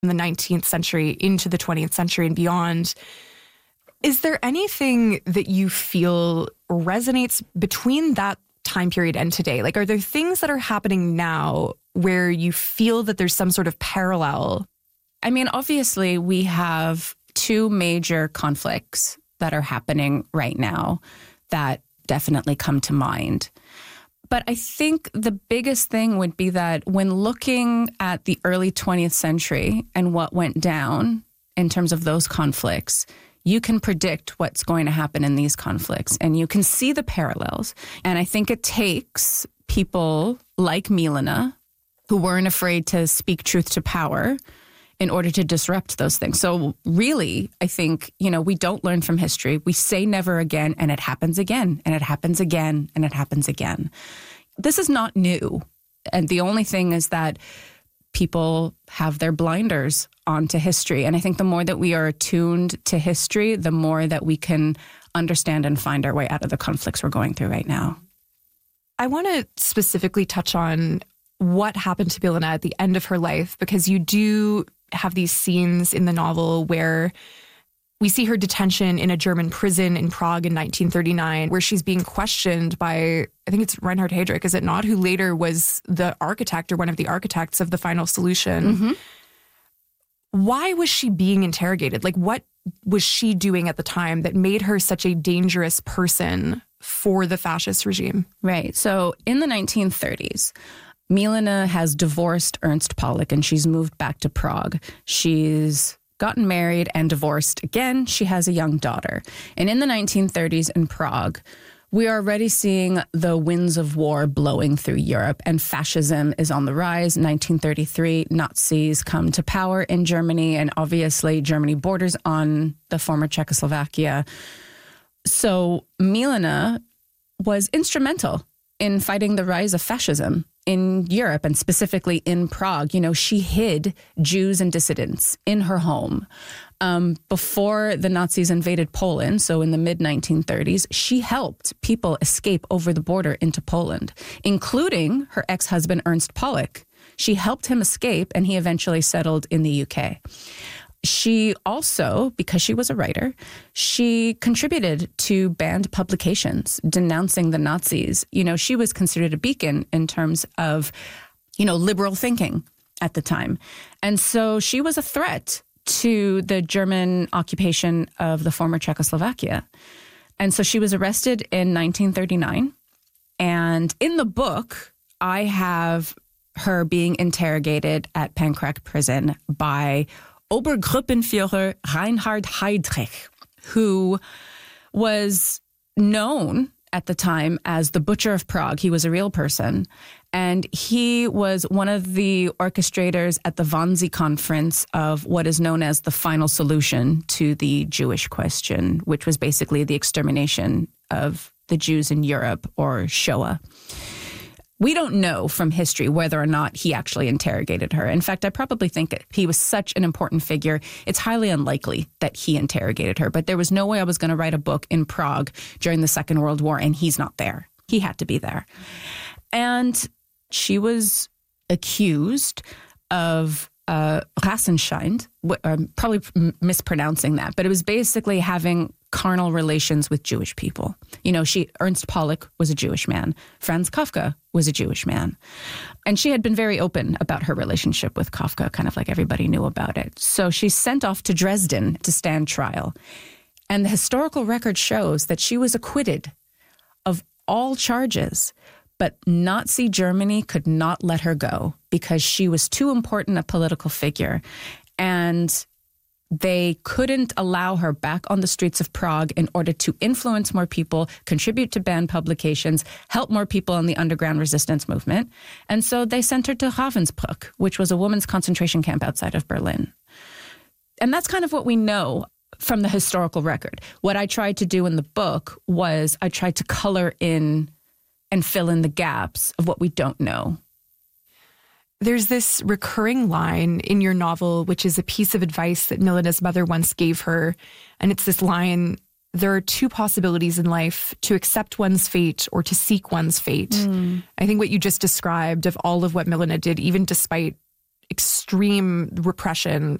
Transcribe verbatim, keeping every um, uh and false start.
in the nineteenth century into the twentieth century and beyond. Is there anything that you feel resonates between that time period and today? Like, are there things that are happening now where you feel that there's some sort of parallel? I mean, obviously, we have two major conflicts that are happening right now that definitely come to mind. But I think the biggest thing would be that when looking at the early twentieth century and what went down in terms of those conflicts, you can predict what's going to happen in these conflicts and you can see the parallels. And I think it takes people like Milena who weren't afraid to speak truth to power in order to disrupt those things. So really, I think, you know, we don't learn from history. We say never again, and it happens again, and it happens again, and it happens again. This is not new. And the only thing is that people have their blinders onto history. And I think the more that we are attuned to history, the more that we can understand and find our way out of the conflicts we're going through right now. I want to specifically touch on what happened to Milena at the end of her life, because you do have these scenes in the novel where we see her detention in a German prison in Prague in nineteen thirty-nine, where she's being questioned by, I think it's Reinhard Heydrich, is it not, who later was the architect or one of the architects of the final solution. Mm-hmm. Why was she being interrogated? Like, what was she doing at the time that made her such a dangerous person for the fascist regime? Right. So in the nineteen thirties, Milena has divorced Ernst Pollock and she's moved back to Prague. She's gotten married and divorced again. She has a young daughter. And in the nineteen thirties in Prague, we are already seeing the winds of war blowing through Europe, and fascism is on the rise. nineteen thirty-three, Nazis come to power in Germany, and obviously Germany borders on the former Czechoslovakia. So Milena was instrumental in fighting the rise of fascism in Europe and specifically in Prague. You know, she hid Jews and dissidents in her home. Um, before the Nazis invaded Poland, so in the mid nineteen thirties, she helped people escape over the border into Poland, including her ex-husband, Ernst Pollock. She helped him escape, and he eventually settled in the U K. She also, because she was a writer, she contributed to banned publications denouncing the Nazis. You know, she was considered a beacon in terms of, you know, liberal thinking at the time. And so she was a threat to the German occupation of the former Czechoslovakia. And so she was arrested in nineteen thirty-nine. And in the book, I have her being interrogated at Pankrak prison by Obergruppenführer Reinhard Heydrich, who was known at the time as the Butcher of Prague. He was a real person. And he was one of the orchestrators at the Wannsee Conference of what is known as the final solution to the Jewish question, which was basically the extermination of the Jews in Europe, or Shoah. We don't know from history whether or not he actually interrogated her. In fact, I probably think he was such an important figure, it's highly unlikely that he interrogated her. But there was no way I was going to write a book in Prague during the Second World War, and he's not there. He had to be there. And she was accused of uh, Rassenschein, I'm probably mispronouncing that, but it was basically having carnal relations with Jewish people. You know, she, Ernst Pollock was a Jewish man. Franz Kafka was a Jewish man. And she had been very open about her relationship with Kafka, kind of like everybody knew about it. So she's sent off to Dresden to stand trial. And the historical record shows that she was acquitted of all charges, but Nazi Germany could not let her go because she was too important a political figure. And they couldn't allow her back on the streets of Prague in order to influence more people, contribute to banned publications, help more people in the underground resistance movement. And so they sent her to Ravensbrück, which was a women's concentration camp outside of Berlin. And that's kind of what we know from the historical record. What I tried to do in the book was I tried to color in and fill in the gaps of what we don't know. There's this recurring line in your novel, which is a piece of advice that Milena's mother once gave her. And it's this line, there are two possibilities in life, to accept one's fate or to seek one's fate. Mm. I think what you just described of all of what Milena did, even despite extreme repression